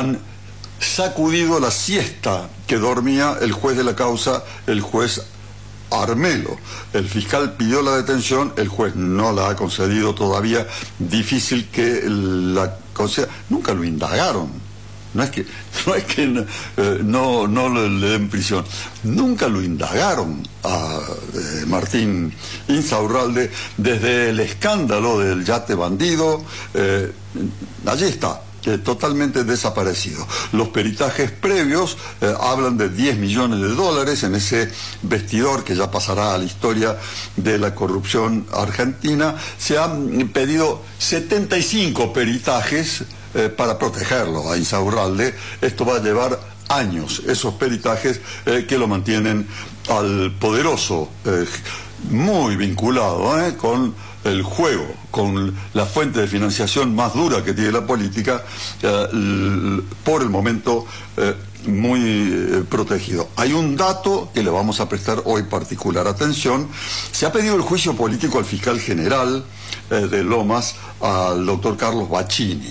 han sacudido la siesta que dormía el juez de la causa, el juez Armelo. El fiscal pidió la detención, el juez no la ha concedido todavía. Difícil que la conceda. Nunca lo indagaron. No es que no le den prisión. Nunca lo indagaron a Martín Insaurralde desde el escándalo del yate bandido. Allí está. Totalmente desaparecido. Los peritajes previos hablan de 10 millones de dólares en ese vestidor que ya pasará a la historia de la corrupción argentina. Se han pedido 75 peritajes para protegerlo a Insaurralde. Esto va a llevar años, esos peritajes que lo mantienen al poderoso, muy vinculado con el juego, con la fuente de financiación más dura que tiene la política, por el momento muy protegido. Hay un dato que le vamos a prestar hoy particular atención. Se ha pedido el juicio político al fiscal general de Lomas, al doctor Carlos Bacchini.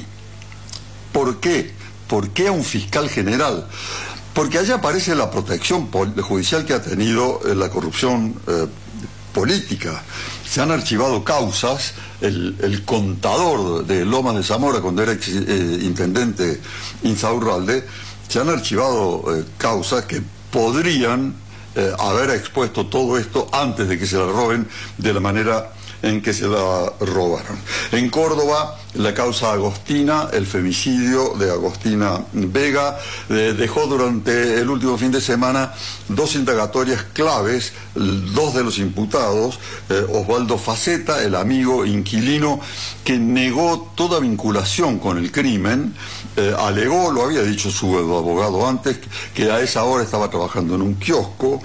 ¿Por qué? ¿Por qué a un fiscal general? Porque allá aparece la protección judicial que ha tenido la corrupción política. Se han archivado causas. El contador de Lomas de Zamora, cuando era intendente Insaurralde, se han archivado causas que podrían haber expuesto todo esto antes de que se la roben de la manera en que se la robaron. En Córdoba, la causa Agostina, el femicidio de Agostina Vega, dejó durante el último fin de semana 2 indagatorias claves. 2 de los imputados, Osvaldo Faceta, el amigo inquilino que negó toda vinculación con el crimen, alegó, lo había dicho su abogado antes, que a esa hora estaba trabajando en un kiosco,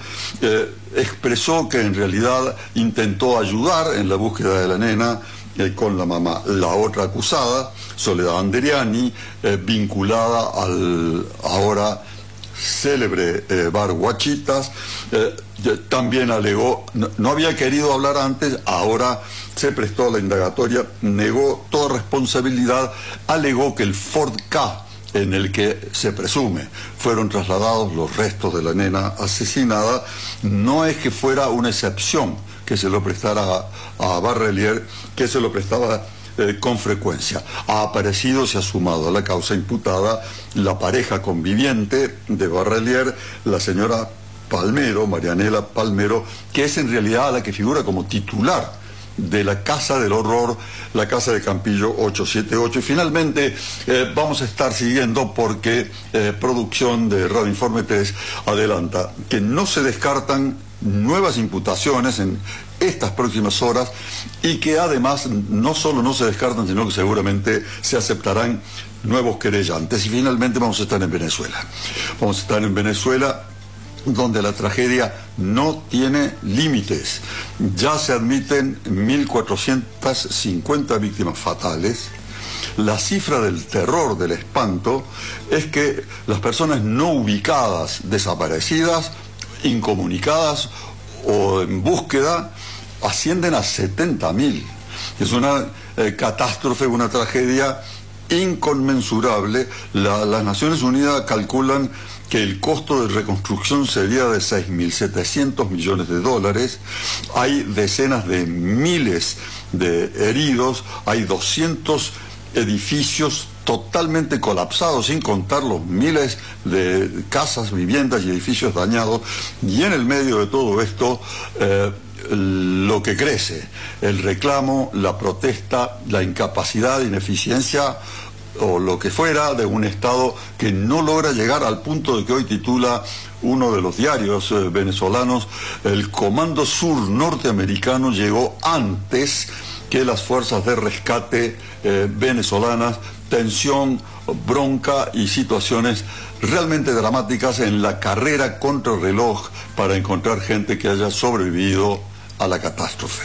expresó que en realidad intentó ayudar en la búsqueda de la nena con la mamá. La otra acusada, Soledad Anderiani, vinculada al ahora célebre bar Guachitas, también alegó, no había querido hablar antes, ahora se prestó a la indagatoria, negó toda responsabilidad, alegó que el Ford Ka en el que se presume fueron trasladados los restos de la nena asesinada, no es que fuera una excepción que se lo prestara a Barrelier, que se lo prestaba con frecuencia. Ha aparecido, se ha sumado a la causa imputada la pareja conviviente de Barrelier, la señora Palmero, Marianela Palmero, que es en realidad la que figura como titular de la Casa del Horror, la Casa de Campillo 878. Y finalmente vamos a estar siguiendo porque producción de Radio Informe 3 adelanta que no se descartan nuevas imputaciones en estas próximas horas y que además no solo no se descartan, sino que seguramente se aceptarán nuevos querellantes. Y finalmente vamos a estar en Venezuela. Vamos a estar en Venezuela, donde la tragedia no tiene límites. Ya se admiten 1.450 víctimas fatales. La cifra del terror, del espanto, es que las personas no ubicadas, desaparecidas, incomunicadas o en búsqueda, ascienden a 70.000. Es una catástrofe, una tragedia inconmensurable. Las Naciones Unidas calculan que el costo de reconstrucción sería de 6.700 millones de dólares. Hay decenas de miles de heridos, hay 200 edificios totalmente colapsados, sin contar los miles de casas, viviendas y edificios dañados. Y en el medio de todo esto, lo que crece, el reclamo, la protesta, la incapacidad, ineficiencia o lo que fuera de un Estado que no logra llegar al punto de que hoy titula uno de los diarios venezolanos: el Comando Sur norteamericano llegó antes que las fuerzas de rescate venezolanas. Tensión, bronca y situaciones realmente dramáticas en la carrera contra el reloj para encontrar gente que haya sobrevivido a la catástrofe.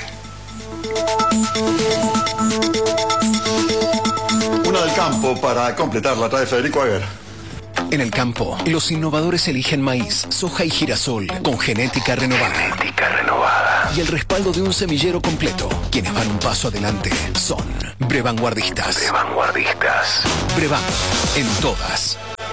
Una del campo para completar la trae Federico Aguer. En el campo, los innovadores eligen maíz, soja y girasol con genética renovada. Y el respaldo de un semillero completo. Quienes van un paso adelante son Brevanguardistas. Brevan, en todas.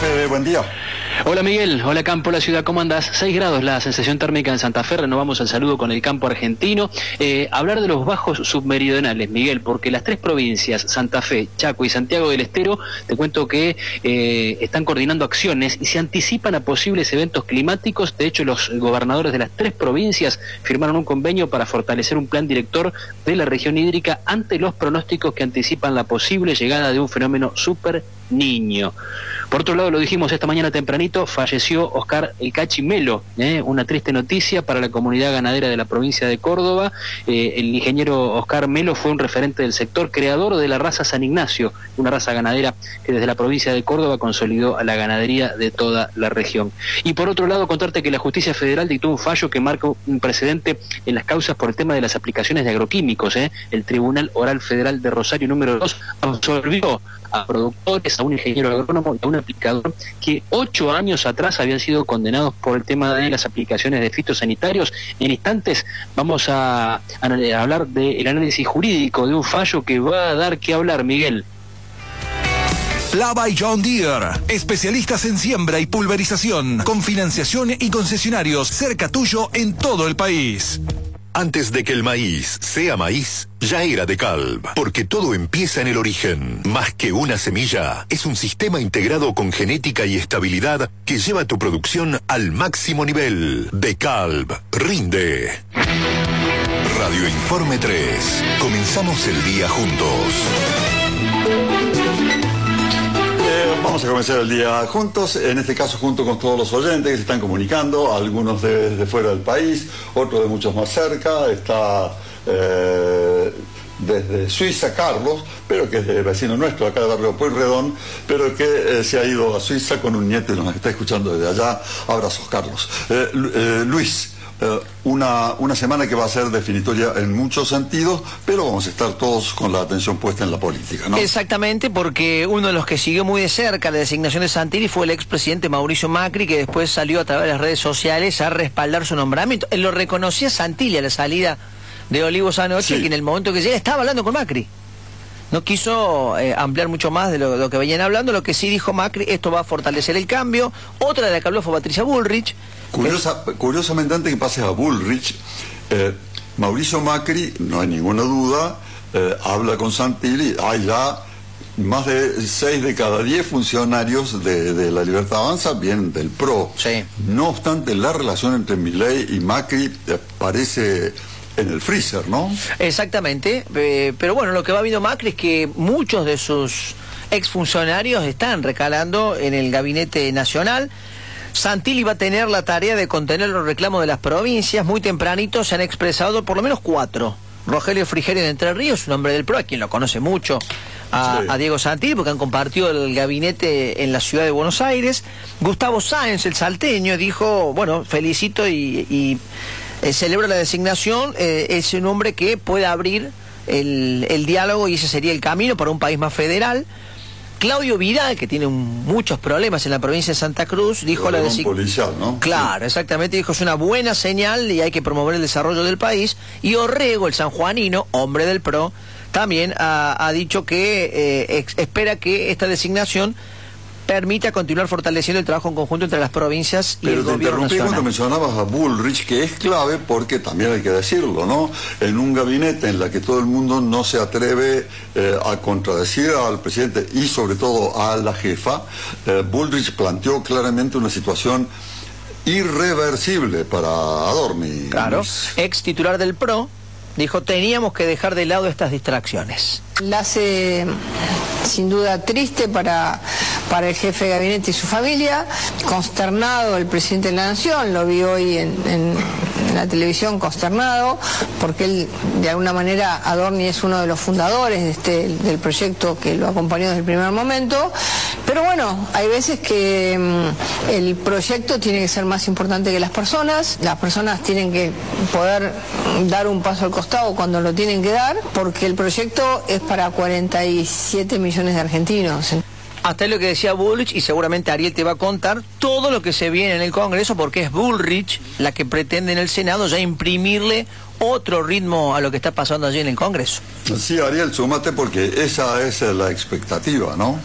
Fede, buen día. Hola Miguel, hola Campo, la ciudad, ¿cómo andás? 6 grados la sensación térmica en Santa Fe, renovamos el saludo con el campo argentino. Hablar de los bajos submeridionales, Miguel, porque las tres provincias, Santa Fe, Chaco y Santiago del Estero, te cuento que están coordinando acciones y se anticipan a posibles eventos climáticos. De hecho, los gobernadores de las tres provincias firmaron un convenio para fortalecer un plan director de la región hídrica ante los pronósticos que anticipan la posible llegada de un fenómeno super niño. Por otro lado, lo dijimos esta mañana tempranito, falleció Oscar El Cachi Melo, una triste noticia para la comunidad ganadera de la provincia de Córdoba. El ingeniero Oscar Melo fue un referente del sector, creador de la raza San Ignacio, una raza ganadera que desde la provincia de Córdoba consolidó a la ganadería de toda la región. Y por otro lado, contarte que la Justicia Federal dictó un fallo que marca un precedente en las causas por el tema de las aplicaciones de agroquímicos. El Tribunal Oral Federal de Rosario número 2 absolvió a productores, a un ingeniero agrónomo y a un aplicador que 8 años atrás habían sido condenados por el tema de las aplicaciones de fitosanitarios. En instantes vamos a hablar del análisis jurídico de un fallo que va a dar que hablar, Miguel. Plava y John Deere, especialistas en siembra y pulverización, con financiación y concesionarios cerca tuyo en todo el país. Antes de que el maíz sea maíz, ya era DeKalb, porque todo empieza en el origen. Más que una semilla, es un sistema integrado con genética y estabilidad que lleva tu producción al máximo nivel. DeKalb, rinde. Radio Informe 3. Comenzamos el día juntos. Vamos a comenzar el día juntos, en este caso junto con todos los oyentes que se están comunicando, algunos de fuera del país, otros de muchos más cerca. Está desde Suiza Carlos, pero que es vecino nuestro, acá de Barrio Pueyrredón, pero que se ha ido a Suiza con un nieto y nos está escuchando desde allá. Abrazos, Carlos. Luis. Una semana que va a ser definitoria en muchos sentidos, pero vamos a estar todos con la atención puesta en la política, ¿no? Exactamente, porque uno de los que siguió muy de cerca la designación de Santilli fue el expresidente Mauricio Macri, que después salió a través de las redes sociales a respaldar su nombramiento. Él lo reconocía Santilli a la salida de Olivos anoche, sí, que en el momento que llega estaba hablando con Macri. No quiso ampliar mucho más de lo que venían hablando. Lo que sí dijo Macri, esto va a fortalecer el cambio. Otra de la que habló fue Patricia Bullrich. Curiosamente, antes que pases a Bullrich, Mauricio Macri, no hay ninguna duda, habla con Santilli. Hay ya más de 6 de cada 10 funcionarios de La Libertad Avanza vienen del PRO. Sí. No obstante, la relación entre Milei y Macri parece en el freezer, ¿no? Exactamente, pero bueno, lo que va viendo Macri es que muchos de sus exfuncionarios están recalando en el gabinete nacional. Santilli va a tener la tarea de contener los reclamos de las provincias. Muy tempranito se han expresado por lo menos 4. Rogelio Frigerio de Entre Ríos, un hombre del PRO, a quien lo conoce mucho, a Diego Santilli, porque han compartido el gabinete en la ciudad de Buenos Aires. Gustavo Sáenz, el salteño, dijo, bueno, felicito y celebra la designación. Es un hombre que puede abrir el diálogo y ese sería el camino para un país más federal. Claudio Vidal, que tiene muchos problemas en la provincia de Santa Cruz, dijo la designación policial, ¿no? Claro, sí, exactamente, dijo, es una buena señal y hay que promover el desarrollo del país. Y Orrego, el sanjuanino, hombre del PRO, también ha dicho que espera que esta designación permita continuar fortaleciendo el trabajo en conjunto entre las provincias y el gobierno nacional. Pero te interrumpí cuando mencionabas a Bullrich, que es clave porque también hay que decirlo, ¿no? En un gabinete en la que todo el mundo no se atreve a contradecir al presidente y sobre todo a la jefa, Bullrich planteó claramente una situación irreversible para Adorni. Claro, ex titular del PRO, dijo, teníamos que dejar de lado estas distracciones. La hace sin duda triste para el jefe de gabinete y su familia, consternado el presidente de la Nación, lo vi hoy en la televisión consternado, porque él, de alguna manera, Adorni es uno de los fundadores del proyecto que lo acompañó desde el primer momento, pero bueno, hay veces que el proyecto tiene que ser más importante que las personas tienen que poder dar un paso al costado cuando lo tienen que dar, porque el proyecto es para 47 millones de argentinos. Hasta es lo que decía Bullrich, y seguramente Ariel te va a contar todo lo que se viene en el Congreso, porque es Bullrich la que pretende en el Senado ya imprimirle otro ritmo a lo que está pasando allí en el Congreso. Sí, Ariel, súmate porque esa es la expectativa, ¿no?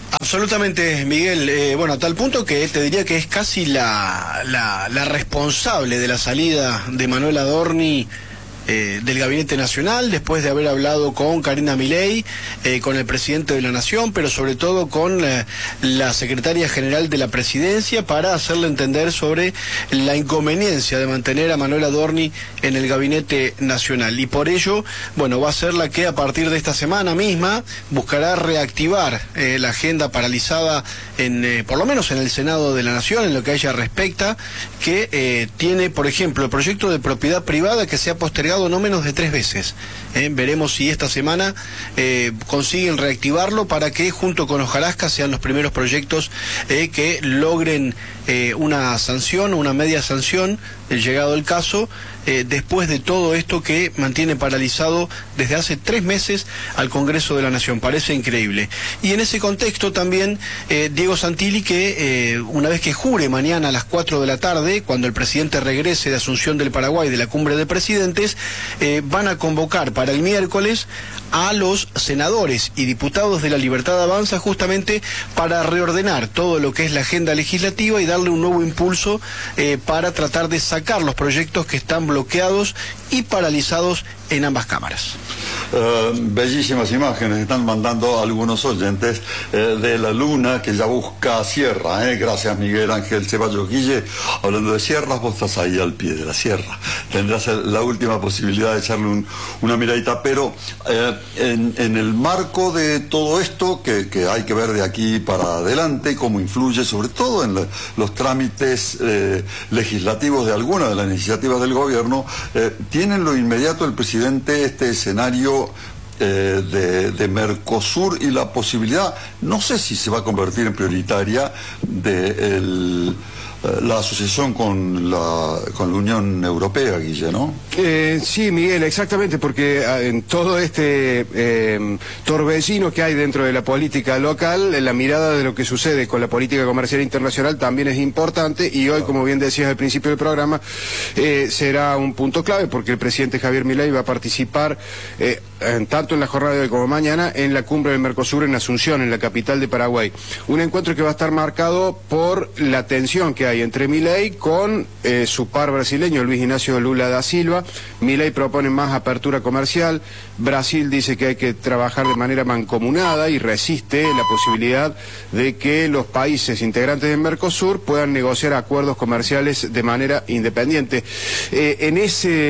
Absolutamente, Miguel. Bueno, a tal punto que te diría que es casi la responsable de la salida de Manuel Adorni del Gabinete Nacional, después de haber hablado con Karina Milei, con el presidente de la Nación, pero sobre todo con la secretaria general de la Presidencia, para hacerle entender sobre la inconveniencia de mantener a Manuel Adorni en el Gabinete Nacional. Y por ello, bueno, va a ser la que a partir de esta semana misma buscará reactivar la agenda paralizada por lo menos en el Senado de la Nación, en lo que a ella respecta, que tiene, por ejemplo, el proyecto de propiedad privada que se ha postergado no menos de 3 veces. Veremos si esta semana consiguen reactivarlo para que junto con Hojarasca sean los primeros proyectos que logren una sanción, una media sanción, llegado el caso, después de todo esto que mantiene paralizado desde hace 3 meses al Congreso de la Nación. Parece increíble. Y en ese contexto también Diego Santilli, que una vez que jure mañana a las 4 de la tarde, cuando el presidente regrese de Asunción del Paraguay de la Cumbre de Presidentes, van a convocar para el miércoles a los senadores y diputados de la Libertad Avanza, justamente para reordenar todo lo que es la agenda legislativa y darle un nuevo impulso para tratar de sacar los proyectos que están bloqueados y paralizados en ambas cámaras. Bellísimas imágenes están mandando algunos oyentes de la luna que ya busca sierra. Gracias, Miguel Ángel Ceballos Guille. Hablando de sierras, vos estás ahí al pie de la sierra. Tendrás la última posibilidad de echarle una miradita, pero en el marco de todo esto que hay que ver de aquí para adelante, cómo influye sobre todo en los trámites legislativos de algunas de las iniciativas del gobierno, tiene en lo inmediato el presidente este escenario de Mercosur y la posibilidad, no sé si se va a convertir en prioritaria, de la asociación con la Unión Europea, Guille, ¿no? Sí, Miguel, exactamente, porque en todo este torbellino que hay dentro de la política local, la mirada de lo que sucede con la política comercial internacional también es importante, y hoy, como bien decías al principio del programa, será un punto clave, porque el presidente Javier Milei va a participar tanto en la jornada de hoy como mañana en la cumbre del Mercosur en Asunción, en la capital de Paraguay. Un encuentro que va a estar marcado por la tensión que hay entre Milei con su par brasileño, Luis Ignacio Lula da Silva. Milei propone más apertura comercial, Brasil dice que hay que trabajar de manera mancomunada y resiste la posibilidad de que los países integrantes del Mercosur puedan negociar acuerdos comerciales de manera independiente. En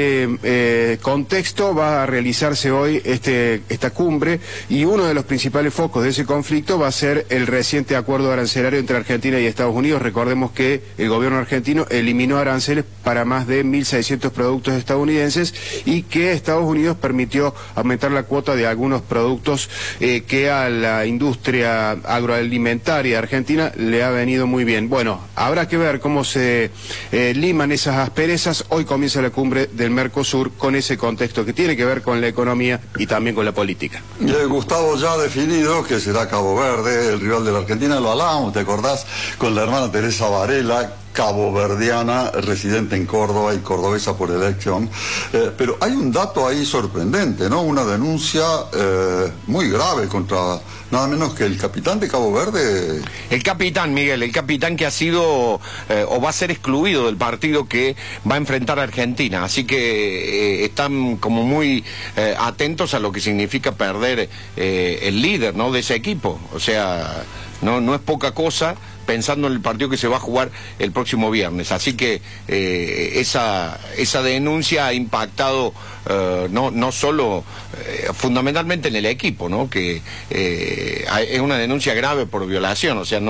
ese contexto va a realizarse hoy esta cumbre, y uno de los principales focos de ese conflicto va a ser el reciente acuerdo arancelario entre Argentina y Estados Unidos. Recordemos que el gobierno argentino eliminó aranceles para más de 1.600 productos estadounidenses, y que Estados Unidos permitió aumentar la cuota de algunos productos que a la industria agroalimentaria argentina le ha venido muy bien. Bueno, habrá que ver cómo se liman esas asperezas. Hoy comienza la cumbre del Mercosur con ese contexto que tiene que ver con la economía y también con la política. Gustavo, ya definido que será Cabo Verde el rival de la Argentina, lo hablábamos, ¿te acordás? Con la hermana Teresa Varela, caboverdiana, residente en Córdoba y cordobesa por elección. Pero hay un dato ahí sorprendente, ¿no? Una denuncia muy grave contra nada menos que el capitán de Cabo Verde. El capitán, Miguel, el capitán que ha sido o va a ser excluido del partido que va a enfrentar a Argentina. Así que están como muy atentos a lo que significa perder el líder, ¿no?, de ese equipo. O sea, no es poca cosa, pensando en el partido que se va a jugar el próximo viernes. Así que esa denuncia ha impactado no solo fundamentalmente en el equipo, ¿no?, que es una denuncia grave por violación. O sea,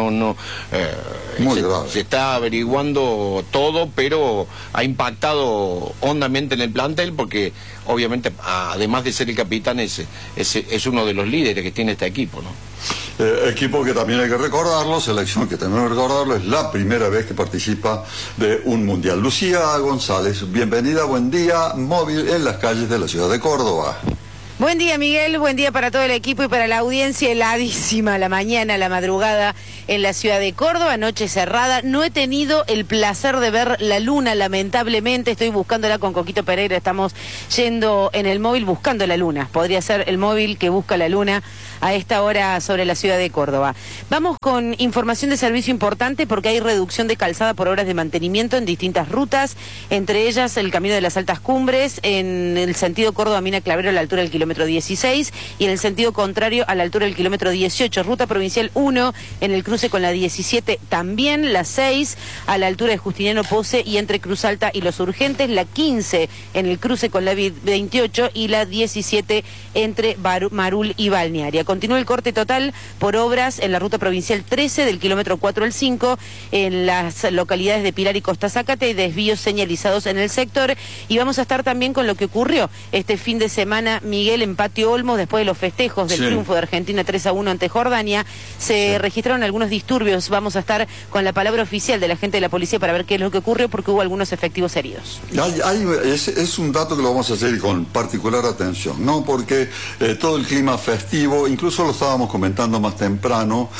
se está averiguando todo, pero ha impactado hondamente en el plantel, porque obviamente, además de ser el capitán, es uno de los líderes que tiene este equipo, ¿no? Equipo que también hay que recordarlo, selección que tenemos que recordarlo, es la primera vez que participa de un mundial. Lucía González, bienvenida, buen día, móvil en las calles de la ciudad de Córdoba. Buen día, Miguel, buen día para todo el equipo y para la audiencia. Heladísima la mañana, la madrugada en la ciudad de Córdoba, noche cerrada. No he tenido el placer de ver la luna, lamentablemente. Estoy buscándola con Coquito Pereira, estamos yendo en el móvil buscando la luna. Podría ser el móvil que busca la luna a esta hora sobre la ciudad de Córdoba. Vamos con información de servicio importante porque hay reducción de calzada por obras de mantenimiento en distintas rutas, entre ellas el camino de las Altas Cumbres, en el sentido Córdoba-Mina Clavero a la altura del kilómetro 16 y en el sentido contrario a la altura del kilómetro 18, ruta provincial 1 en el cruce con la 17 también, la 6 a la altura de Justiniano Pose y entre Cruz Alta y Los Urgentes, la 15 en el cruce con la 28 y la 17 entre Marul y Balnearia. Continúa el corte total por obras en la ruta provincial 13 del kilómetro 4 al 5 en las localidades de Pilar y Costa Zácate, desvíos señalizados en el sector, y vamos a estar también con lo que ocurrió este fin de semana, Miguel, en Patio Olmos, después de los festejos del triunfo de Argentina 3-1 ante Jordania. Se registraron algunos disturbios. Vamos a estar con la palabra oficial de la gente de la policía para ver qué es lo que ocurrió, porque hubo algunos efectivos heridos. Es un dato que lo vamos a hacer con particular atención, ¿no? Porque todo el clima festivo, incluso lo estábamos comentando más temprano,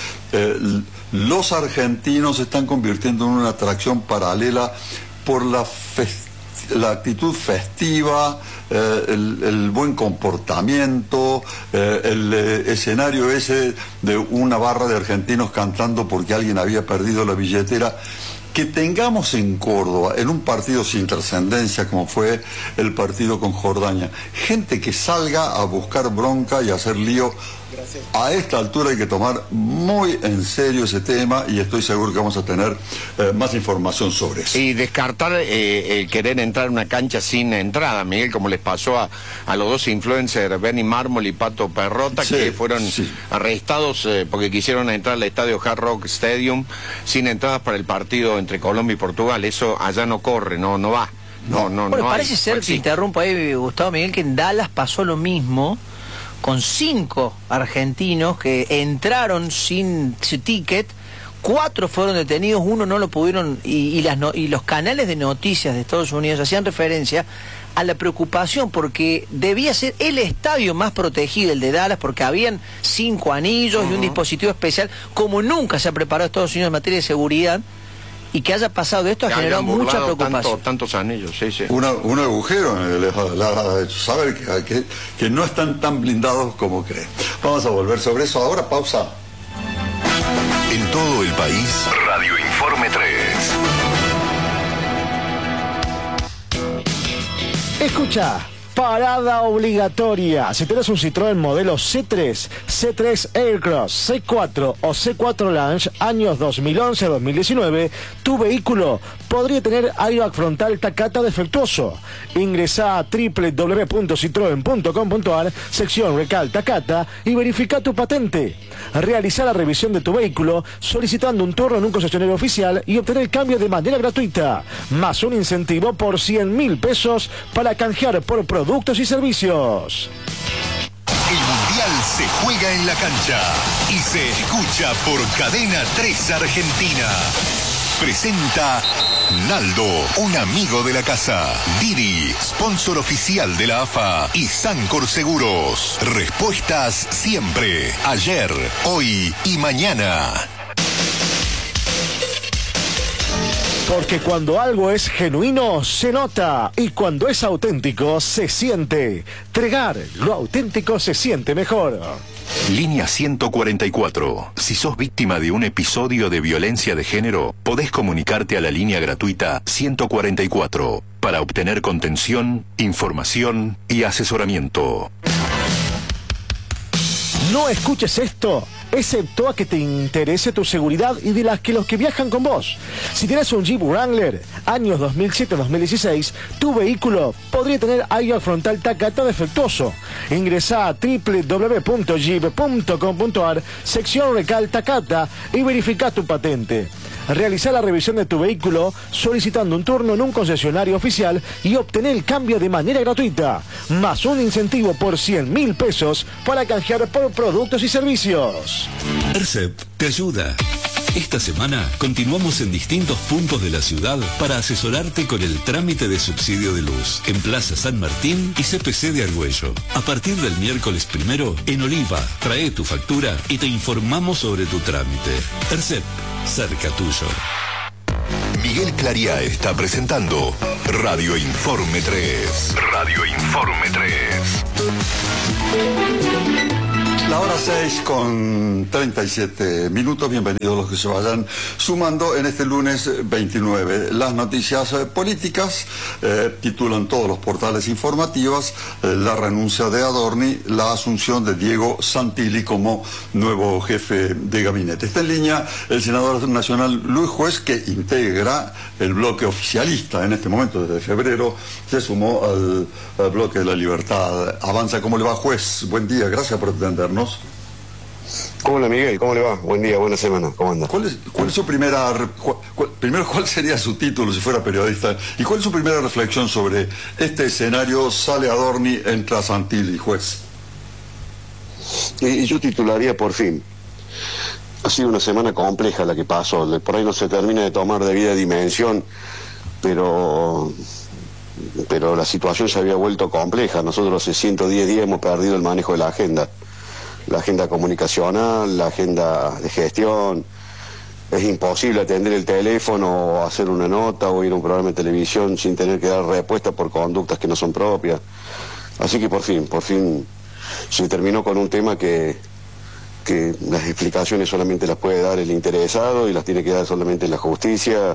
los argentinos se están convirtiendo en una atracción paralela por la actitud festiva, el buen comportamiento, el escenario ese de una barra de argentinos cantando porque alguien había perdido la billetera. Que tengamos en Córdoba, en un partido sin trascendencia como fue el partido con Jordania, gente que salga a buscar bronca y a hacer lío. A esta altura hay que tomar muy en serio ese tema y estoy seguro que vamos a tener más información sobre eso. Y descartar el querer entrar en una cancha sin entrada, Miguel, como les pasó a los dos influencers, Benny Mármol y Pato Perrota, que fueron arrestados porque quisieron entrar al estadio Hard Rock Stadium sin entradas para el partido entre Colombia y Portugal. Eso allá no corre, no va. Bueno, parece ser, que interrumpo ahí, Gustavo, Miguel, que en Dallas pasó lo mismo, con 5 argentinos que entraron sin su ticket, 4 fueron detenidos, 1 no lo pudieron, y los canales de noticias de Estados Unidos hacían referencia a la preocupación porque debía ser el estadio más protegido, el de Dallas, porque habían 5 anillos y un dispositivo especial, como nunca se ha preparado Estados Unidos en materia de seguridad. Y que haya pasado de esto ha generado mucha preocupación. Tantos anillos, sí. Un agujero ha hecho saber que no están tan blindados como creen. Vamos a volver sobre eso ahora, pausa. En todo el país, Radio Informe 3. Escucha. Parada obligatoria. Si tenés un Citroën modelo C3, C3 Aircross, C4 o C4 Lounge, años 2011-2019, tu vehículo podría tener airbag frontal Takata defectuoso. Ingresá a www.citroen.com.ar, sección Recal Takata, y verifica tu patente. Realizá la revisión de tu vehículo solicitando un turno en un concesionario oficial y obtener el cambio de manera gratuita, más un incentivo por 100.000 pesos para canjear por productos y servicios. El Mundial se juega en la cancha y se escucha por Cadena 3 Argentina. Presenta Naldo, un amigo de la casa. Didi, sponsor oficial de la AFA. Y Sancor Seguros. Respuestas siempre, ayer, hoy y mañana. Porque cuando algo es genuino, se nota. Y cuando es auténtico, se siente. Tregar, lo auténtico se siente mejor. Línea 144. Si sos víctima de un episodio de violencia de género, podés comunicarte a la línea gratuita 144 para obtener contención, información y asesoramiento. No escuches esto, excepto a que te interese tu seguridad y de las que los que viajan con vos. Si tienes un Jeep Wrangler, años 2007-2016, tu vehículo podría tener airbag frontal Takata defectuoso. Ingresá a www.jeep.com.ar, sección Recal Takata, y verifica tu patente. Realizá la revisión de tu vehículo solicitando un turno en un concesionario oficial y obtener el cambio de manera gratuita, más un incentivo por 100.000 pesos para canjear por productos y servicios. ERCEP te ayuda. Esta semana continuamos en distintos puntos de la ciudad para asesorarte con el trámite de subsidio de luz en Plaza San Martín y CPC de Argüello. A partir del miércoles 1, en Oliva, trae tu factura y te informamos sobre tu trámite. ERCEP, cerca tuyo. Miguel Clariá está presentando Radio Informe 3. Radio Informe 3. La hora 6:37. Bienvenidos los que se vayan sumando en este lunes 29. Las noticias políticas titulan todos los portales informativos la renuncia de Adorni, la asunción de Diego Santilli como nuevo jefe de gabinete. Está en línea el senador nacional Luis Juez, que integra el bloque oficialista en este momento. Desde febrero se sumó al bloque de la Libertad Avanza. ¿Cómo le va, Juez? Buen día, gracias por atendernos. ¿Cómo le Miguel? ¿Cómo le va? Buen día, buena semana. ¿Cómo anda? ¿Cuál es su primera... primero, ¿cuál sería su título si fuera periodista? ¿Y cuál es su primera reflexión sobre este escenario? Sale Adorni, entra Santilli, Juez. Y yo titularía por fin. Ha sido una semana compleja la que pasó. Por ahí no se termina de tomar debida dimensión, pero la situación se había vuelto compleja. Nosotros hace 110 días hemos perdido el manejo de la agenda comunicacional, la agenda de gestión. Es imposible atender el teléfono o hacer una nota o ir a un programa de televisión sin tener que dar respuesta por conductas que no son propias. Así que por fin se terminó con un tema que las explicaciones solamente las puede dar el interesado y las tiene que dar solamente la justicia.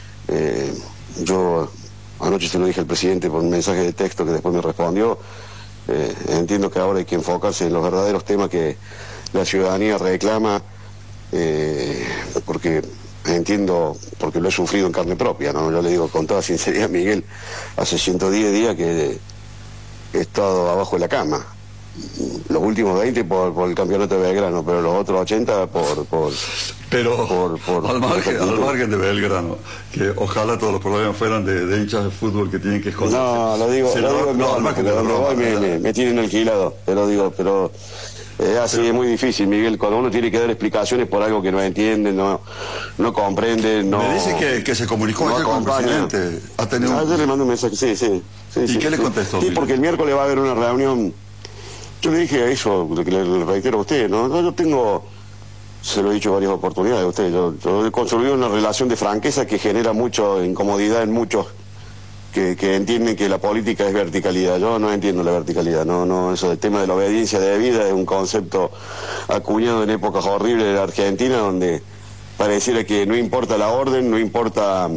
Yo anoche se lo dije al presidente por un mensaje de texto que después me respondió. Entiendo que ahora hay que enfocarse en los verdaderos temas que la ciudadanía reclama, porque lo he sufrido en carne propia, ¿no? Yo le digo con toda sinceridad, Miguel, hace 110 días que he estado abajo de la cama. Los últimos 20 por el campeonato de Belgrano, pero los otros 80 al margen de Belgrano, que ojalá todos los problemas fueran de hinchas de fútbol que tienen que esconderse. No, lo digo, al margen de donde voy me tienen alquilado, te lo digo, pero así es muy difícil, Miguel, cuando uno tiene que dar explicaciones por algo que no entiende, no comprende, no... Me dice que se comunicó ayer con el presidente. Ayer le mandé un mensaje, sí. ¿Y qué le contestó? Sí, porque el miércoles va a haber una reunión. Yo le dije eso, le reitero a usted, ¿no? Yo tengo, se lo he dicho varias oportunidades a usted, yo he construido una relación de franqueza que genera mucha incomodidad en muchos que entienden que la política es verticalidad. Yo no entiendo la verticalidad, no, eso del tema de la obediencia debida es un concepto acuñado en épocas horribles de la Argentina, donde pareciera que no importa la orden, no importa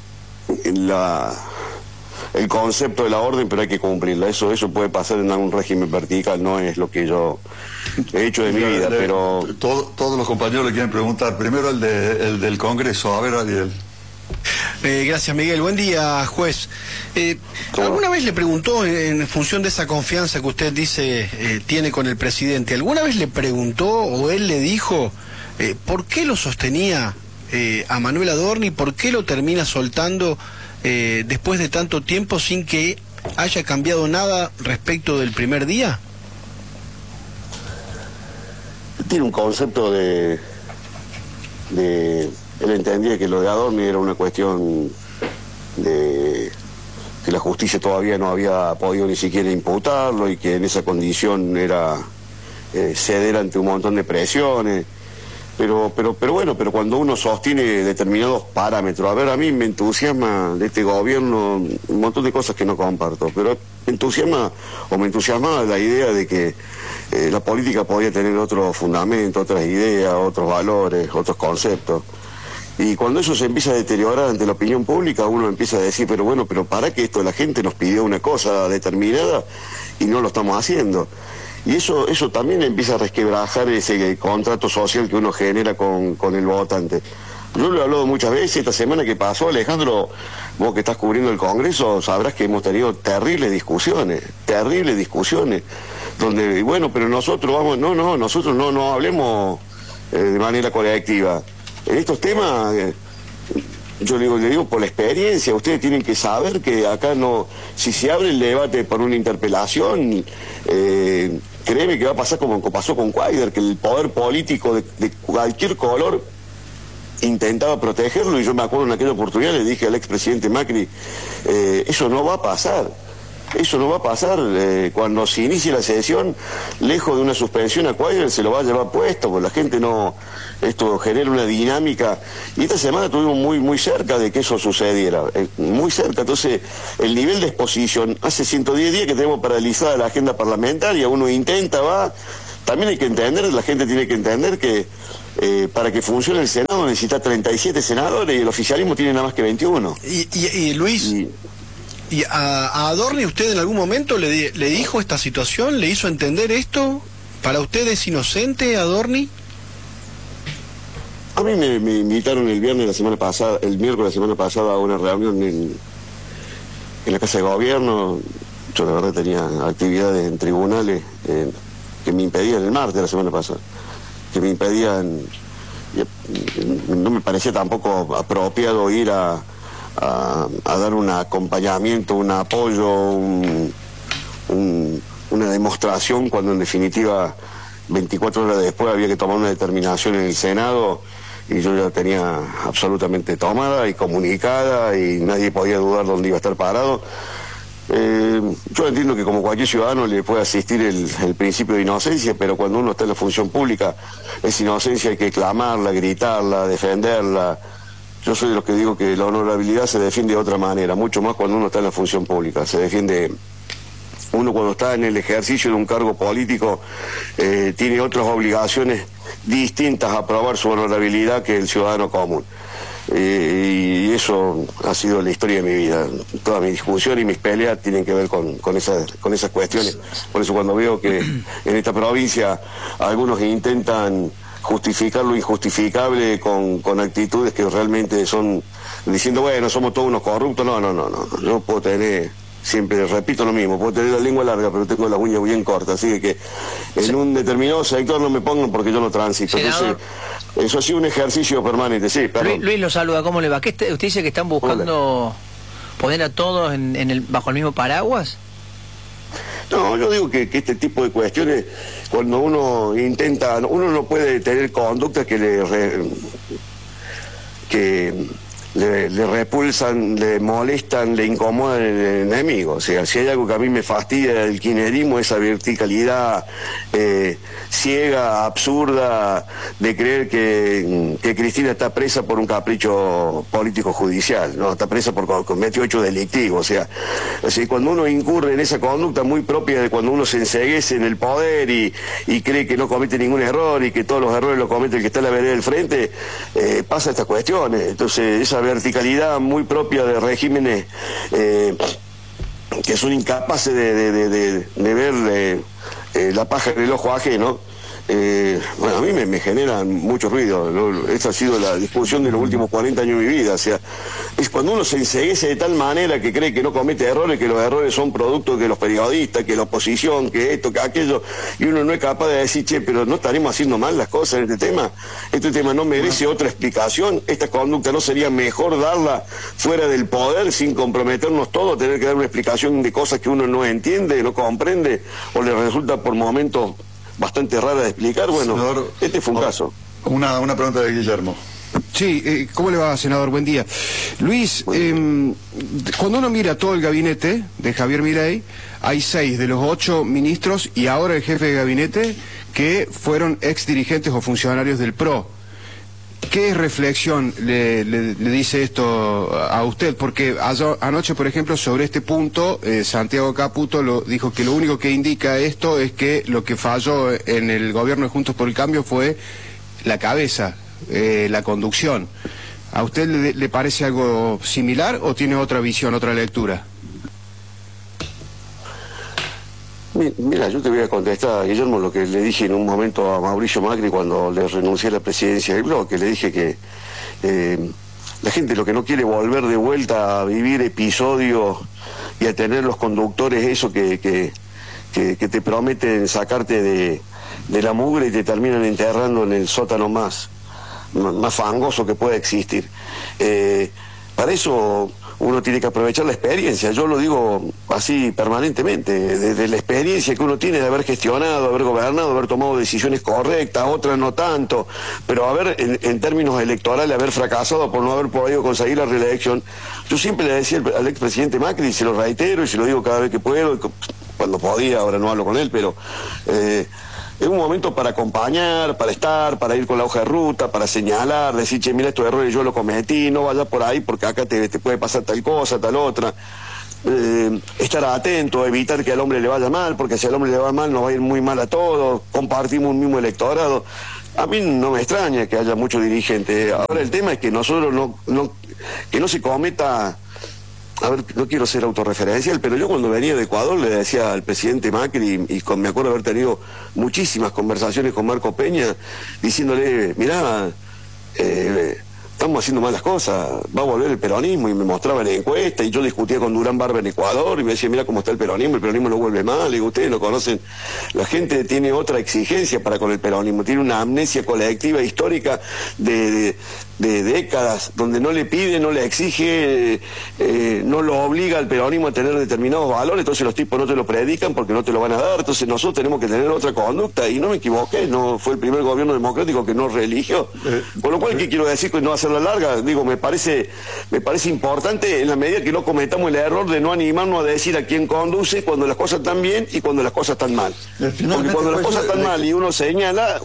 el concepto de la orden, pero hay que cumplirla. Eso puede pasar en algún régimen vertical, no es lo que yo he hecho de mi vida, pero... Todos los compañeros le quieren preguntar. Primero el del Congreso. A ver, Ariel. Gracias, Miguel. Buen día, juez. ¿Alguna vez le preguntó, en función de esa confianza que usted dice tiene con el presidente, alguna vez le preguntó o él le dijo por qué lo sostenía a Manuel Adorni, por qué lo termina soltando después de tanto tiempo sin que haya cambiado nada respecto del primer día? Tiene un concepto de él entendía que lo de Adorni era una cuestión de que la justicia todavía no había podido ni siquiera imputarlo y que en esa condición era ceder ante un montón de presiones. Pero bueno, pero cuando uno sostiene determinados parámetros, a mí me entusiasma de este gobierno un montón de cosas que no comparto, pero me entusiasmaba la idea de que la política podía tener otros fundamentos, otras ideas, otros valores, otros conceptos. Y cuando eso se empieza a deteriorar ante la opinión pública, uno empieza a decir, pero para que esto la gente nos pidió una cosa determinada y no lo estamos haciendo. Y eso también empieza a resquebrajar ese contrato social que uno genera con el votante. Yo lo he hablado muchas veces, esta semana que pasó, Alejandro, vos que estás cubriendo el Congreso, sabrás que hemos tenido terribles discusiones, donde, pero nosotros nosotros no hablemos de manera colectiva. En estos temas, yo le digo por la experiencia, ustedes tienen que saber que acá no, si se abre el debate por una interpelación, créeme que va a pasar como pasó con Cuadra, que el poder político de cualquier color intentaba protegerlo, y yo me acuerdo en aquella oportunidad le dije al expresidente Macri, eso no va a pasar. Eso no va a pasar. Cuando se inicie la sesión, lejos de una suspensión a Cuadra, se lo va a llevar puesto, porque la gente no... Esto genera una dinámica. Y esta semana estuvimos muy cerca de que eso sucediera. Muy cerca. Entonces, el nivel de exposición, hace 110 días que tenemos paralizada la agenda parlamentaria, uno intenta, va... También hay que entender, la gente tiene que entender que para que funcione el Senado necesita 37 senadores y el oficialismo tiene nada más que 21. Y Luis... ¿Y a Adorni usted en algún momento le dijo esta situación? ¿Le hizo entender esto? ¿Para usted es inocente Adorni? A mí me invitaron el miércoles la semana pasada a una reunión en la Casa de Gobierno. Yo la verdad tenía actividades en tribunales que me impedían, el martes de la semana pasada, que me impedían, no me parecía tampoco apropiado ir a dar un acompañamiento, un apoyo, una demostración, cuando en definitiva 24 horas después había que tomar una determinación en el Senado y yo ya tenía absolutamente tomada y comunicada y nadie podía dudar dónde iba a estar parado. Yo entiendo que como cualquier ciudadano le puede asistir el principio de inocencia, pero cuando uno está en la función pública, esa inocencia hay que clamarla, gritarla, defenderla. Yo soy de los que digo que la honorabilidad se defiende de otra manera, mucho más cuando uno está en la función pública. Se defiende, uno cuando está en el ejercicio de un cargo político, tiene otras obligaciones distintas a probar su honorabilidad que el ciudadano común. Y eso ha sido la historia de mi vida. Toda mi discusión y mis peleas tienen que ver con esas cuestiones. Por eso cuando veo que en esta provincia algunos intentan justificar lo injustificable con actitudes que realmente son diciendo, bueno, somos todos unos corruptos. No, yo puedo tener, siempre repito lo mismo, puedo tener la lengua larga, pero tengo las uñas bien cortas, así que en un determinado sector no me pongan porque yo no transito. Entonces, eso ha sido un ejercicio permanente, sí, perdón. Luis lo saluda, ¿cómo le va? ¿Usted dice que están buscando poner a todos bajo el mismo paraguas? No, yo digo que este tipo de cuestiones, cuando uno intenta, uno no puede tener conductas que le repulsan, le molestan, le incomodan el enemigo. O sea, si hay algo que a mí me fastidia del kirchnerismo, esa verticalidad ciega, absurda, de creer que Cristina está presa por un capricho político judicial, no, está presa por cometió hechos delictivos. O sea, cuando uno incurre en esa conducta muy propia de cuando uno se enceguece en el poder y cree que no comete ningún error y que todos los errores los comete el que está en la vereda del frente, pasa estas cuestiones. Entonces, esa verticalidad muy propia de regímenes que son incapaces de ver la paja en el ojo ajeno, bueno, a mí me generan mucho ruido. Esta ha sido la discusión de los últimos 40 años de mi vida. O sea, es cuando uno se enceguece de tal manera que cree que no comete errores, que los errores son producto de los periodistas, que la oposición, que esto, que aquello, y uno no es capaz de decir, che, pero no estaremos haciendo mal las cosas en este tema no merece otra explicación, esta conducta no sería mejor darla fuera del poder sin comprometernos todos, tener que dar una explicación de cosas que uno no entiende, no comprende, o le resulta por momentos bastante rara de explicar. Bueno, senador, este fue un caso. Una pregunta de Guillermo. Sí, ¿cómo le va, senador? Buen día. Luis, cuando uno mira todo el gabinete de Javier Milei, hay 6 de los 8 ministros y ahora el jefe de gabinete que fueron ex dirigentes o funcionarios del PRO. ¿Qué reflexión le dice esto a usted? Porque anoche, por ejemplo, sobre este punto, Santiago Caputo dijo que lo único que indica esto es que lo que falló en el gobierno de Juntos por el Cambio fue la cabeza, la conducción. ¿A usted le parece algo similar o tiene otra visión, otra lectura? Mira, yo te voy a contestar, Guillermo, lo que le dije en un momento a Mauricio Macri cuando le renuncié a la presidencia del bloque. Le dije que la gente lo que no quiere volver de vuelta a vivir episodios y a tener los conductores eso que te prometen sacarte de la mugre y te terminan enterrando en el sótano más fangoso que pueda existir. para eso uno tiene que aprovechar la experiencia. Yo lo digo así permanentemente, desde la experiencia que uno tiene de haber gestionado, haber gobernado, haber tomado decisiones correctas, otras no tanto, pero haber, en términos electorales, haber fracasado por no haber podido conseguir la reelección. Yo siempre le decía al expresidente Macri, y se lo reitero y se lo digo cada vez que puedo, cuando podía, ahora no hablo con él, pero es un momento para acompañar, para estar, para ir con la hoja de ruta, para señalar, decir, che, mira, estos errores yo los cometí, no vayas por ahí porque acá te puede pasar tal cosa, tal otra. Estar atento, evitar que al hombre le vaya mal, porque si al hombre le va mal nos va a ir muy mal a todos, compartimos un mismo electorado. A mí no me extraña que haya muchos dirigentes. Ahora el tema es que nosotros que no se cometa... A ver, no quiero ser autorreferencial, pero yo cuando venía de Ecuador le decía al presidente Macri, me acuerdo haber tenido muchísimas conversaciones con Marco Peña, diciéndole, mirá, estamos haciendo malas cosas, va a volver el peronismo, y me mostraba la encuesta, y yo discutía con Durán Barba en Ecuador, y me decía, mira cómo está el peronismo lo vuelve mal, y digo, ustedes lo conocen, la gente tiene otra exigencia para con el peronismo, tiene una amnesia colectiva histórica de décadas, donde no le pide, no le exige, no lo obliga al peronismo a tener determinados valores, entonces los tipos no te lo predican porque no te lo van a dar, entonces nosotros tenemos que tener otra conducta, y no me equivoqué, no fue el primer gobierno democrático que no reeligió, con lo cual, ¿qué quiero decir? Que no hacerla larga, digo, me parece importante en la medida que no cometamos el error de no animarnos a decir a quién conduce cuando las cosas están bien y cuando las cosas están mal, porque cuando las cosas están mal y uno señala,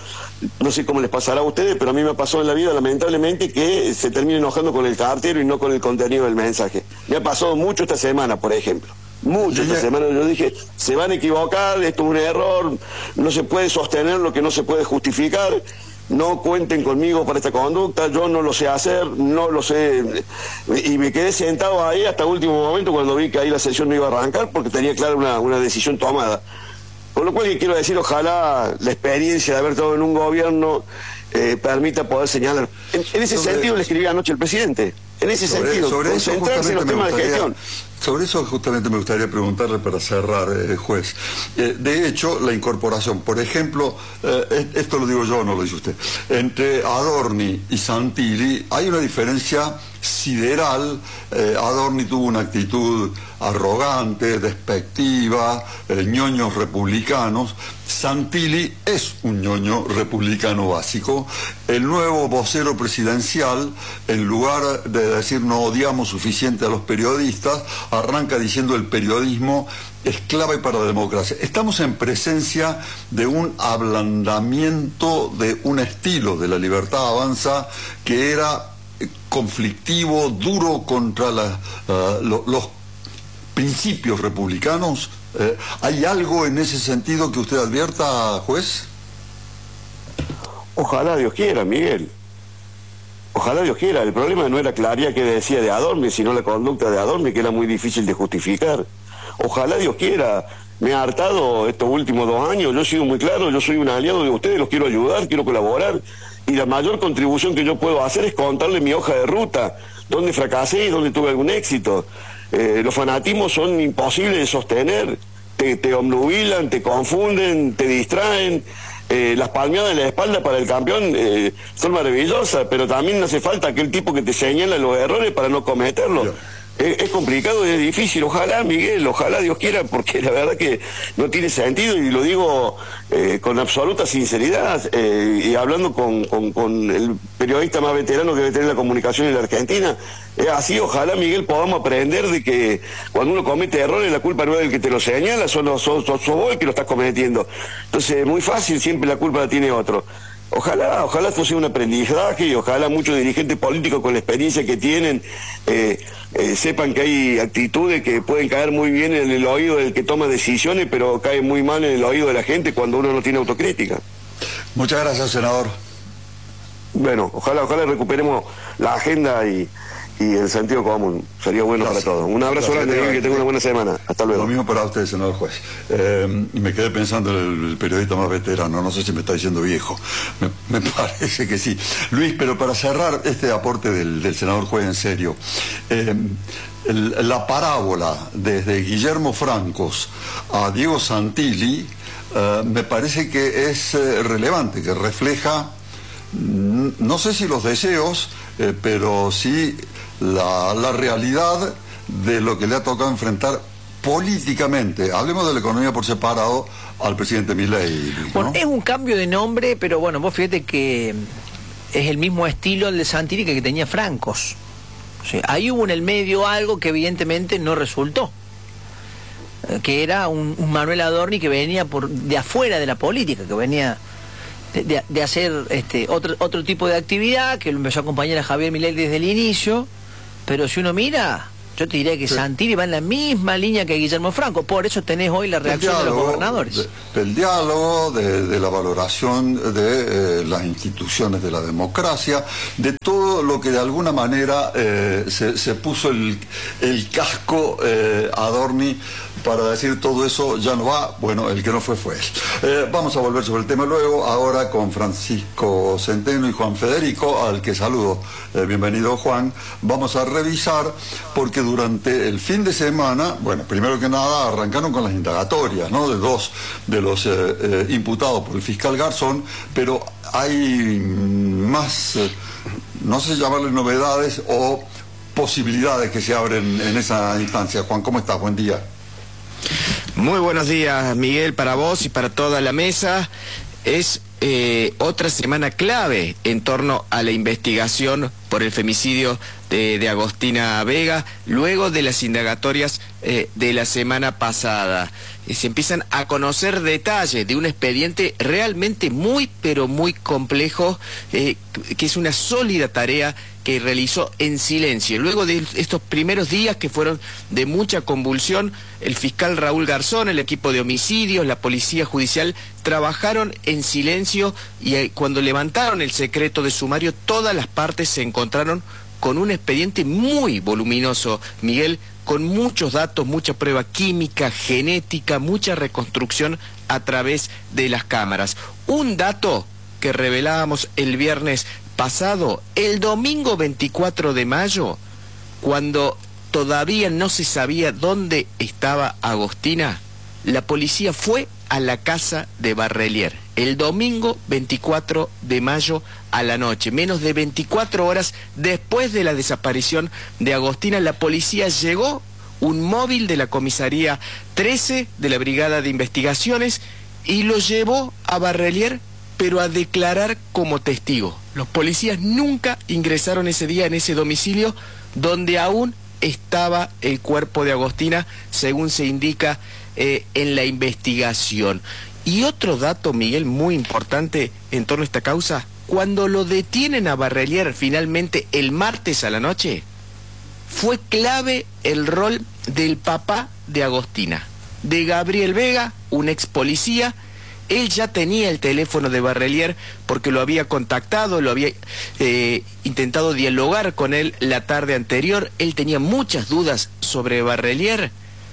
no sé cómo les pasará a ustedes, pero a mí me pasó en la vida, lamentablemente, que se termina enojando con el cartero y no con el contenido del mensaje. Me ha pasado mucho esta semana, por ejemplo. Mucho esta semana. Yo dije, se van a equivocar, esto es un error, no se puede sostener lo que no se puede justificar, no cuenten conmigo para esta conducta, yo no lo sé hacer, no lo sé. Y me quedé sentado ahí hasta el último momento cuando vi que ahí la sesión no iba a arrancar porque tenía clara una decisión tomada. Con lo cual, quiero decir, ojalá la experiencia de haber estado en un gobierno permita poder señalar. En ese sentido le escribí anoche al presidente. En ese sentido, concentrarse en los temas de gestión. Sobre eso justamente me gustaría preguntarle para cerrar, juez. De hecho, la incorporación, por ejemplo, esto lo digo yo, no lo dice usted, entre Adorni y Santilli hay una diferencia sideral. Adorni tuvo una actitud arrogante, despectiva, ñoños republicanos. Santilli es un ñoño republicano básico. El nuevo vocero presidencial, en lugar de decir no odiamos suficiente a los periodistas, arranca diciendo el periodismo es clave para la democracia. Estamos en presencia de un ablandamiento de un estilo de La Libertad Avanza que era conflictivo, duro contra los principios republicanos. ¿Hay algo en ese sentido que usted advierta, juez? Ojalá Dios quiera, Miguel. Ojalá Dios quiera. El problema no era Claría que decía de Adorni, sino la conducta de Adorni, que era muy difícil de justificar. Ojalá Dios quiera. Me ha hartado estos últimos 2 años. Yo he sido muy claro, yo soy un aliado de ustedes, los quiero ayudar, quiero colaborar. Y la mayor contribución que yo puedo hacer es contarle mi hoja de ruta, dónde fracasé y dónde tuve algún éxito. Los fanatismos son imposibles de sostener, te obnubilan, te confunden, te distraen. Las palmeadas en la espalda para el campeón son maravillosas, pero también hace falta aquel tipo que te señala los errores para no cometerlos. Es complicado y es difícil. Ojalá, Miguel, ojalá Dios quiera, porque la verdad que no tiene sentido, y lo digo con absoluta sinceridad, y hablando con el periodista más veterano que debe tener la comunicación en la Argentina. Así, ojalá, Miguel, podamos aprender de que cuando uno comete errores, la culpa no es del que te lo señala, sos vos el que lo estás cometiendo. Entonces, muy fácil, siempre la culpa la tiene otro. Ojalá esto sea un aprendizaje, y ojalá muchos dirigentes políticos con la experiencia que tienen sepan que hay actitudes que pueden caer muy bien en el oído del que toma decisiones, pero caen muy mal en el oído de la gente cuando uno no tiene autocrítica. Muchas gracias, senador. Bueno, ojalá recuperemos la agenda y el sentido común. Sería bueno para todos. Un abrazo grande, que tenga una buena semana. Hasta luego. Lo mismo para usted, senador juez. Y me quedé pensando en el periodista más veterano. No sé si me está diciendo viejo. Me parece que sí. Luis, pero para cerrar este aporte del senador juez en serio, la parábola desde Guillermo Francos a Diego Santilli me parece que es relevante, que refleja no sé si los deseos, pero sí la realidad de lo que le ha tocado enfrentar políticamente. Hablemos de la economía por separado al presidente Milei, ¿no? Bueno, es un cambio de nombre, pero bueno, vos fíjate que es el mismo estilo el de Santilli que tenía Francos. O sea, ahí hubo en el medio algo que evidentemente no resultó, que era un Manuel Adorni que venía de afuera de la política, que venía de hacer otro tipo de actividad, que lo empezó a acompañar a Javier Milei desde el inicio, pero si uno mira, yo te diría que Santilli va en la misma línea que Guillermo Franco, por eso tenés hoy la reacción de los gobernadores. Del diálogo, de la valoración de las instituciones de la democracia, de todo lo que de alguna manera se puso el casco Adorni para decir todo eso ya no va, bueno, el que no fue él. Vamos a volver sobre el tema luego, ahora con Francisco Centeno y Juan Federico, al que saludo. Bienvenido, Juan. Vamos a revisar, porque durante el fin de semana, bueno, primero que nada arrancaron con las indagatorias, ¿no?, de dos de los imputados por el fiscal Garzón, pero hay más, no sé llamarle novedades o posibilidades que se abren en esa instancia. Juan, ¿cómo estás? Buen día. Muy buenos días, Miguel, para vos y para toda la mesa. Es otra semana clave en torno a la investigación por el femicidio de Agostina Vega, luego de las indagatorias de la semana pasada. Se empiezan a conocer detalles de un expediente realmente muy, pero muy complejo, que es una sólida tarea que realizó en silencio. Luego de estos primeros días que fueron de mucha convulsión, el fiscal Raúl Garzón, el equipo de homicidios, la policía judicial, trabajaron en silencio y cuando levantaron el secreto de sumario, todas las partes se encontraron con un expediente muy voluminoso, Miguel, con muchos datos, mucha prueba química, genética, mucha reconstrucción a través de las cámaras. Un dato que revelábamos el viernes pasado, el domingo 24 de mayo, cuando todavía no se sabía dónde estaba Agostina, la policía fue a la casa de Barrelier. El domingo 24 de mayo a la noche, menos de 24 horas después de la desaparición de Agostina, la policía llegó, un móvil de la comisaría 13 de la Brigada de Investigaciones, y lo llevó a Barrelier, pero a declarar como testigo. Los policías nunca ingresaron ese día en ese domicilio donde aún estaba el cuerpo de Agostina, según se indica en la investigación. Y otro dato, Miguel, muy importante en torno a esta causa: cuando lo detienen a Barrelier finalmente el martes a la noche, fue clave el rol del papá de Agostina, de Gabriel Vega, un ex policía. Él ya tenía el teléfono de Barrelier porque lo había contactado, lo había intentado dialogar con él la tarde anterior. Él tenía muchas dudas sobre Barrelier.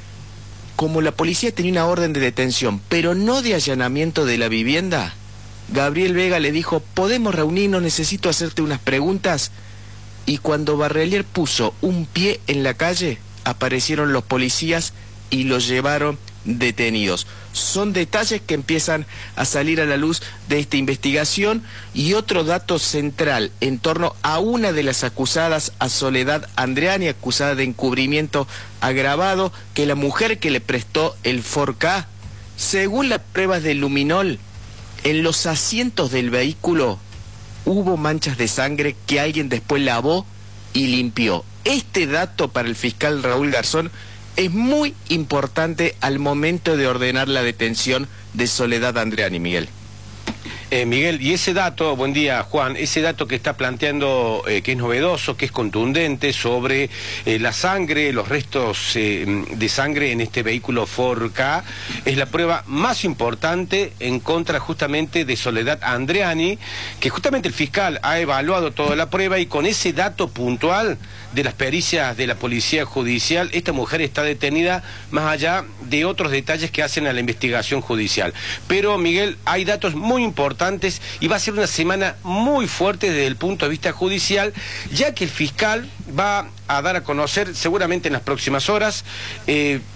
Como la policía tenía una orden de detención, pero no de allanamiento de la vivienda, Gabriel Vega le dijo: ¿podemos reunirnos? Necesito hacerte unas preguntas. Y cuando Barrelier puso un pie en la calle, aparecieron los policías y los llevaron detenidos. Son detalles que empiezan a salir a la luz de esta investigación. Y otro dato central en torno a una de las acusadas, a Soledad Andreani, acusada de encubrimiento agravado, que la mujer que le prestó el Ford Ka, según las pruebas de luminol, en los asientos del vehículo hubo manchas de sangre que alguien después lavó y limpió. Este dato para el fiscal Raúl Garzón es muy importante al momento de ordenar la detención de Soledad Andreani, Miguel. Miguel, y ese dato, buen día Juan, ese dato que está planteando, que es novedoso, que es contundente sobre la sangre, los restos de sangre en este vehículo Ford Ka, es la prueba más importante en contra justamente de Soledad Andreani, que justamente el fiscal ha evaluado toda la prueba, y con ese dato puntual de las pericias de la policía judicial, esta mujer está detenida, más allá de otros detalles que hacen a la investigación judicial. Pero Miguel, hay datos muy importantes y va a ser una semana muy fuerte desde el punto de vista judicial, ya que el fiscal va a dar a conocer seguramente en las próximas horas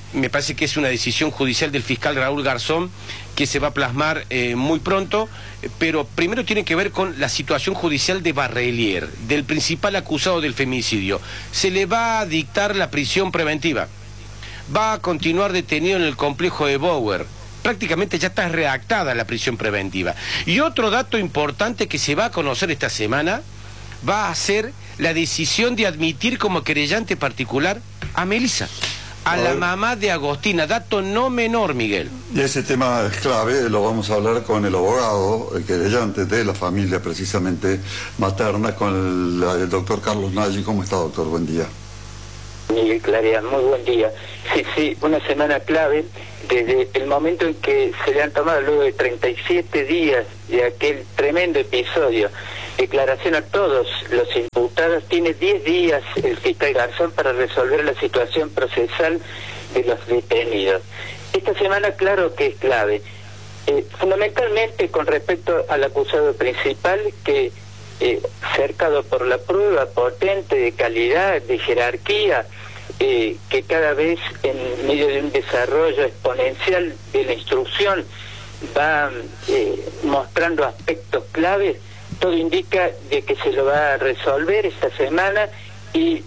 me parece que es una decisión judicial del fiscal Raúl Garzón que se va a plasmar muy pronto, pero primero tiene que ver con la situación judicial de Barrelier, del principal acusado del femicidio. Se le va a dictar la prisión preventiva, va a continuar detenido en el complejo de Bower. Prácticamente ya está redactada la prisión preventiva. Y otro dato importante que se va a conocer esta semana va a ser la decisión de admitir como querellante particular a Melissa, a la mamá de Agostina. Dato no menor, Miguel. Y ese tema es clave, lo vamos a hablar con el abogado, el querellante de la familia precisamente materna, con el doctor Carlos Nagy. ¿Cómo está, doctor? Buen día. Miguel Clarea, muy buen día. Sí, una semana clave, desde el momento en que se le han tomado luego de 37 días de aquel tremendo episodio, declaración a todos los imputados, tiene 10 días el fiscal Garzón para resolver la situación procesal de los detenidos. Esta semana claro que es clave, fundamentalmente con respecto al acusado principal que, cercado por la prueba potente de calidad, de jerarquía, que cada vez en medio de un desarrollo exponencial de la instrucción va mostrando aspectos claves, todo indica de que se lo va a resolver esta semana y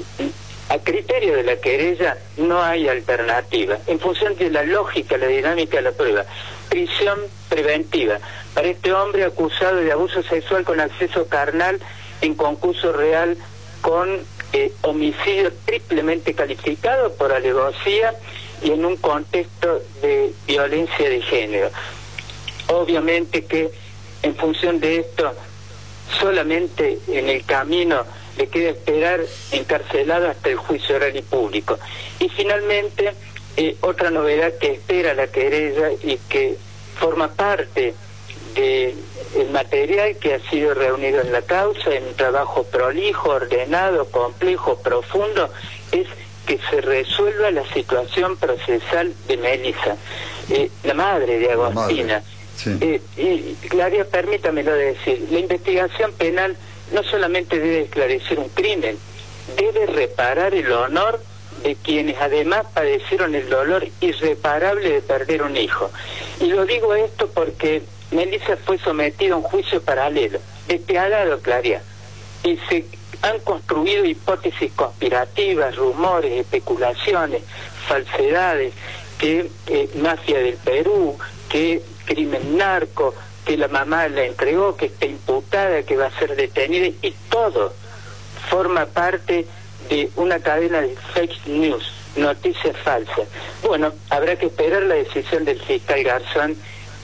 a criterio de la querella no hay alternativa. En función de la lógica, la dinámica de la prueba, prisión preventiva para este hombre acusado de abuso sexual con acceso carnal en concurso real con homicidio triplemente calificado por alevosía y en un contexto de violencia de género. Obviamente que en función de esto, solamente en el camino le queda esperar encarcelado hasta el juicio oral y público. Y finalmente, otra novedad que espera la querella y que forma parte del material que ha sido reunido en la causa, en un trabajo prolijo, ordenado, complejo, profundo, es que se resuelva la situación procesal de Melissa, la madre de Agostina. Sí. Y Claria, permítamelo decir, la investigación penal no solamente debe esclarecer un crimen, debe reparar el honor de quienes además padecieron el dolor irreparable de perder un hijo. Y lo digo esto porque Melissa fue sometida a un juicio paralelo, despiadado, Claria, y se han construido hipótesis conspirativas, rumores, especulaciones, falsedades, que mafia del Perú, que crimen narco, que la mamá la entregó, que está imputada, que va a ser detenida, y todo forma parte de una cadena de fake news, noticias falsas. Bueno, habrá que esperar la decisión del fiscal Garzón,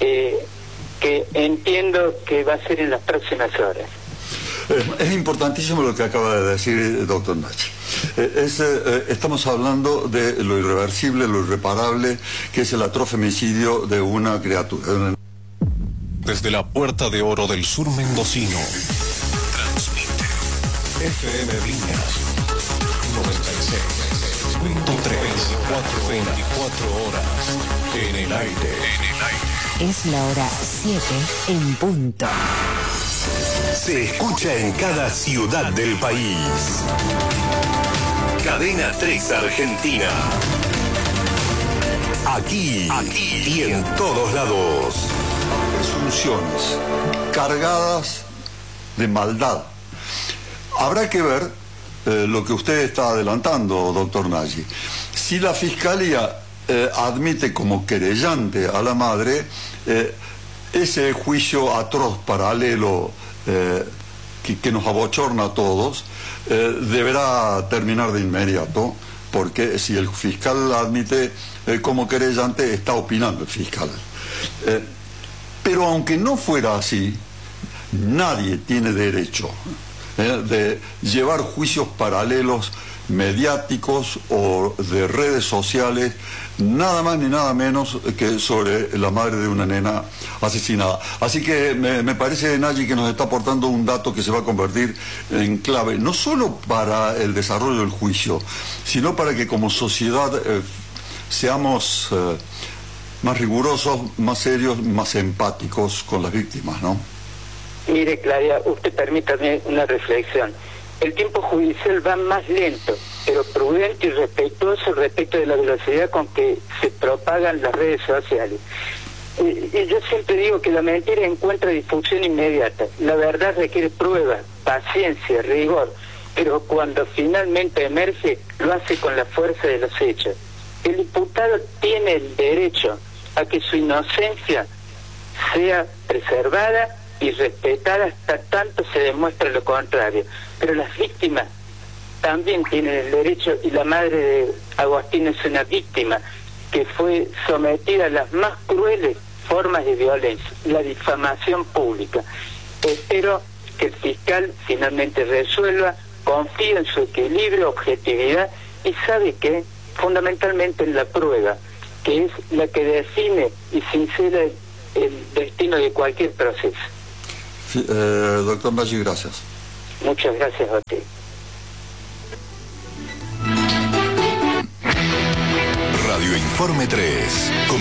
que entiendo que va a ser en las próximas horas. Es importantísimo lo que acaba de decir el doctor Nagy. Estamos hablando de lo irreversible, lo irreparable, que es el atroz femicidio de una criatura. Desde la Puerta de Oro del Sur mendocino, transmite FM Viñas 96.3, 24 horas en el aire. Es la hora 7 en punto. Se escucha en cada ciudad del país. Cadena 3 Argentina. Aquí y en todos lados. Presunciones cargadas de maldad. Habrá que ver lo que usted está adelantando, doctor Nagy. Si la Fiscalía admite como querellante a la madre, ese juicio atroz paralelo que nos abochorna a todos, deberá terminar de inmediato, porque si el fiscal la admite como querellante, está opinando el fiscal. Pero aunque no fuera así, nadie tiene derecho de llevar juicios paralelos mediáticos o de redes sociales, nada más ni nada menos que sobre la madre de una nena asesinada. Así que me parece, Nagy, que nos está aportando un dato que se va a convertir en clave, no solo para el desarrollo del juicio, sino para que como sociedad seamos más rigurosos, más serios, más empáticos con las víctimas, ¿no? Mire, Claria, usted permítame una reflexión. el tiempo judicial va más lento, pero prudente y respetuoso respecto de la velocidad con que se propagan las redes sociales. Y yo siempre digo que la mentira encuentra difusión inmediata. La verdad requiere prueba, paciencia, rigor, pero cuando finalmente emerge, lo hace con la fuerza de los hechos. El imputado tiene el derecho a que su inocencia sea preservada y respetada hasta tanto se demuestre lo contrario. Pero las víctimas también tienen el derecho, y la madre de Agostín es una víctima que fue sometida a las más crueles formas de violencia, la difamación pública. Espero que el fiscal finalmente resuelva, confíe en su equilibrio, objetividad, y sabe que fundamentalmente en la prueba, que es la que define y sincera el destino de cualquier proceso. Sí, doctor Maggi, gracias. Muchas gracias a usted. Radio Informe 3.